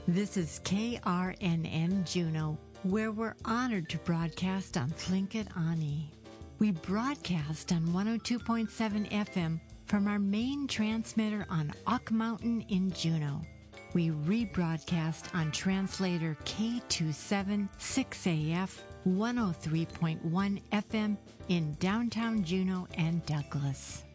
This is KRNN Juneau, where we're honored to broadcast on Tlingit Ani. We broadcast on 102.7 FM from our main transmitter on Ock Mountain in Juneau. We rebroadcast on translator K276AF 103.1 FM in downtown Juneau and Douglas.